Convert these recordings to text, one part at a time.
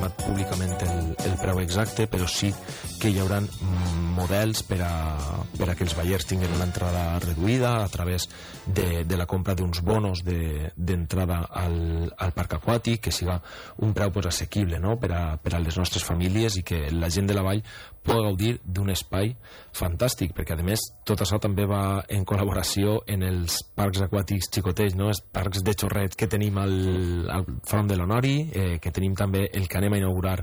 donat públicament el preu exacte, però sí que hi haurà models per a que els baiers tinguin una entrada reduïda a través de la compra d'uns bonos d'entrada al parc aquàtic, que siga un preu assequible, no? per a les nostres famílies, i que la gent de la vall pugui gaudir d'un espai fantàstic, perquè a més tot això també va en col·laboració en els parcs aquàtics xicotets, no? Els parcs de xorrets que tenim al front de l'Honori, que tenim també el que anem a inaugurar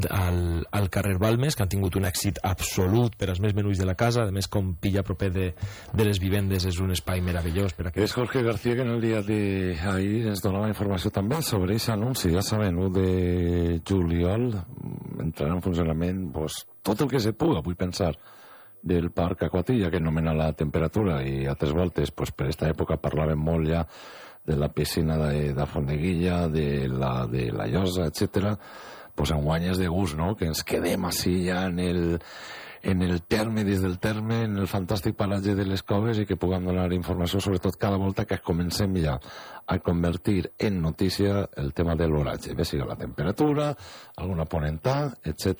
al carrer Balmes, que han tingut un èxit absolut per als més menuts de la casa. A més, com pilla proper de les vivendes, és un espai meravellós per a que... És Jorge García, que en el dia d'ahir ens donava informació també sobre aquest anunci. Ja saben, 1 de juliol entrarà en funcionament tot el que se puga, vull pensar, del parc aquàtic, ja que nomena la temperatura, i altres voltes, per aquesta època parlàvem molt ja de la piscina de Fondeguilla, de la Llosa, etc. En guanyes de gust, no? Que ens quedem així ja en el terme, dins del terme, en el fantàstic paratge de les Coves, i que puguem donar informació, sobretot cada volta que comencem ja a convertir en notícia el tema de l'oratge, bé siga la temperatura, alguna ponentà,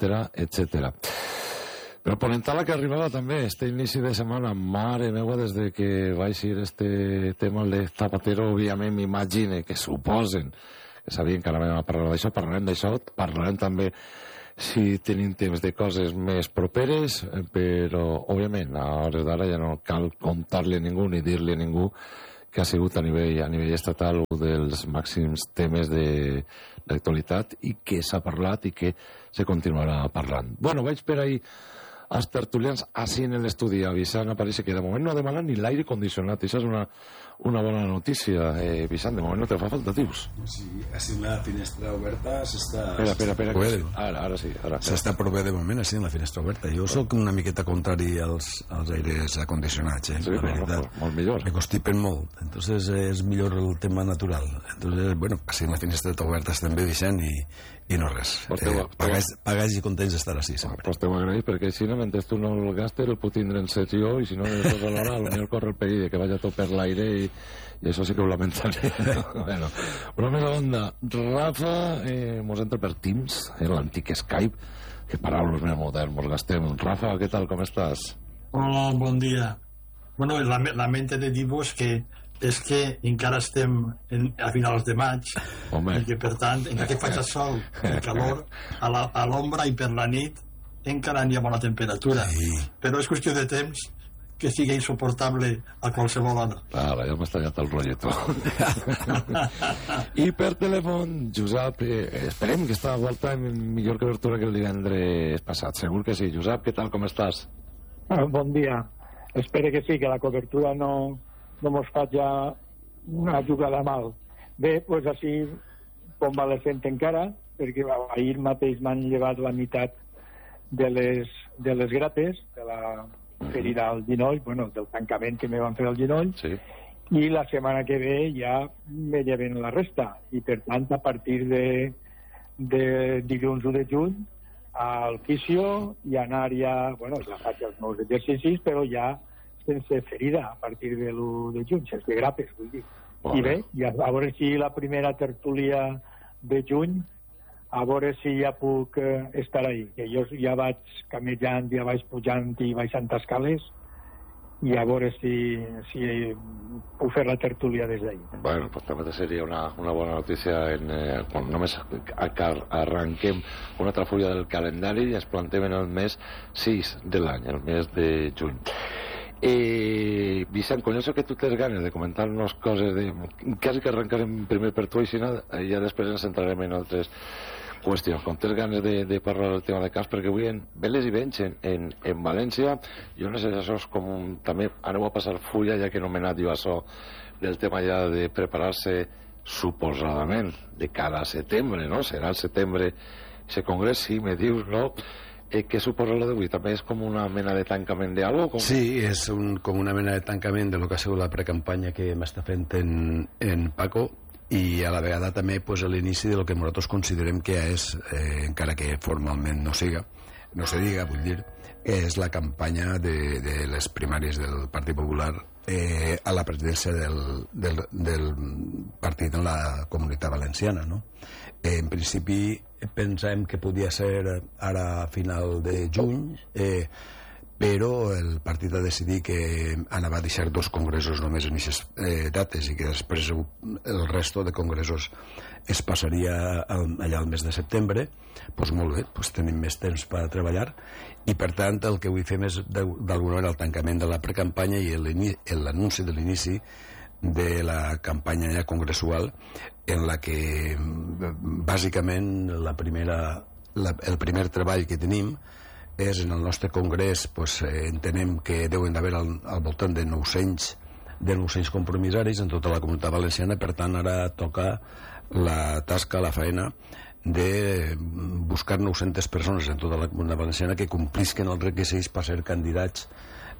etc. Però ponentà la que arribava també este inici de setmana, mare meua, des de que va eixir este tema de Zapatero, òbviament m'imagine que suposen que sabien que ara a parlar d'això, parlarem també si tenim temps de coses més properes, però òbviament a hores d'ara ja no cal contar-li a ningú ni dir-li a ningú que ha sigut a nivell estatal un dels màxims temes de l'actualitat i que s'ha parlat i que se continuarà parlant. Bueno, vaig per ahir als tertulians així en l'estudi avisant, pareix que de moment no ha demanat ni l'aire condicionat. Això és una bona notícia, Vicent, de moment no te fa falta, tios. Sí, així en la finestra oberta s'està... Espera, ara sí. S'està prou bé de moment, així en la finestra oberta. Jo sóc una miqueta contrari als aires acondicionats, Sí, molt millor. Me constipen molt, entonces és millor el tema natural. Entonces, bueno, així en la finestra oberta estem bé, Vicent, i no res. Pagats i contents d'estar així, sempre. Pues t'ho agraïs, perquè si no, mentre tu no el gastes, el puc tindre en sessió, i si no, després a l'hora, potser corre el perill que vagi tot per l'aire, i això sí que ho lamentaré. Bueno, però més a banda, Rafa, mos entra per Teams, l'antic Skype, que paraules més moderns mos gastem. Rafa, què tal, com estàs? Hola, bon dia. Bueno, lamento de dir-vos que és que encara estem a finals de maig. Home. I que per tant, encara que faci sol i calor, a l'ombra i per la nit encara n'hi ha bona temperatura. Sí. Però és qüestió de temps que sigui insuportable a qualsevol hora. Ara, ja m'ha tallat el rotlleto. I per telèfon, Josep, esperem que esta volta en millor cobertura que el divendres passat. Segur que sí. Josep, què tal, com estàs? Bon dia. Espero que sí, que la cobertura no mos fa ja una jugada mal. Bé, doncs així convalescent encara, perquè ahir mateix m'han llevat la meitat de les grapes, de la ferida al genoll, bueno, del tancament que me van fer al genoll, Sí. i la setmana que ve ja me lleven la resta. I per tant, a partir de dilluns 1 de juny, al fisio i anar ja, bueno, ja faig els meus exercicis, però ja sense ferida a partir de l'1 de juny, sense grapes, vull dir. I bé, ja, a veure si la primera tertúlia de juny, a veure si ja puc estar ahí, que jo ja vaig camejant, ja vaig pujant i baixant escales, i a veure si puc fer la tertúlia des d'ahí. Bueno, pues també seria una bona notícia quan només arranquem una altra fulla del calendari i ens plantem en el mes 6 de l'any, el mes de juny. Vicent, con eso que tú tens ganes de comentar-nos coses quasi que arrencarem primer per tu i ja després ens centrarem en altres qüestions. Com tens ganes de parlar del tema de camps, perquè avui ven les events en València, jo no sé si això és com també aneu a passar fulla, ja que no m'he anat jo a això del tema ja de preparar-se suposadament de cara a setembre, no? Serà el setembre ese congrés, sí, me dius, no? Què suposa lo d'avui? També és com una mena de tancament d'algo? Sí, és com una mena de tancament de lo que ha sigut la precampanya que m'està fent en Paco, i a la vegada també l'inici de lo que nosaltres considerem que és, encara que formalment no se diga, vull dir, és la campanya de les primàries del Partit Popular a la presidència del partit en la Comunitat Valenciana, no? En principi pensem que podia ser ara a final de juny, però el partit va decidir que anava a deixar 2 congressos només en aquestes dates i que després el resto de congressos es passaria allà al mes de setembre. Doncs molt bé, doncs tenim més temps per treballar i per tant el que avui fem és d'alguna manera el tancament de la precampanya i l'anunci de l'inici de la campanya ja congressual, en la que bàsicament el primer treball que tenim és en el nostre congrés. Entenem que deuen d'haver al voltant de 900 compromissaris en tota la Comunitat Valenciana. Per tant, ara toca la tasca, la faena de buscar 900 persones en tota la Comunitat Valenciana que complisquen els requisits per ser candidats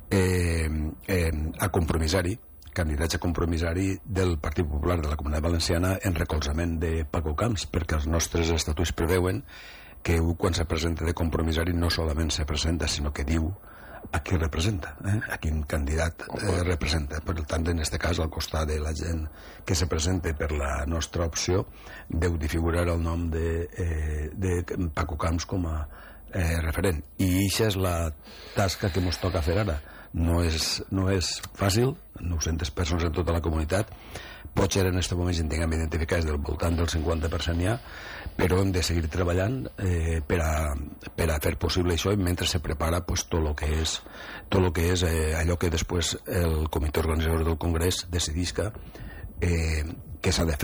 a compromissari, del Partit Popular de la Comunitat Valenciana en recolzament de Paco Camps, perquè els nostres estatuts preveuen que quan se presenta de compromissari no solament se presenta, sinó que diu a qui representa, a quin candidat representa. Per tant, en aquest cas, al costat de la gent que se presenta per la nostra opció, deu de figurar el nom de Paco Camps com a referent. I això és la tasca que ens toca fer ara. No és fàcil, 900 persones en tota la comunitat, potser en aquest moment en tinguem identificats del voltant del 50% ja, però hem de seguir treballant per a fer possible això, i mentre se prepara tot el que és allò que després el comitè organitzador del Congrés decidisca que s'ha de fer.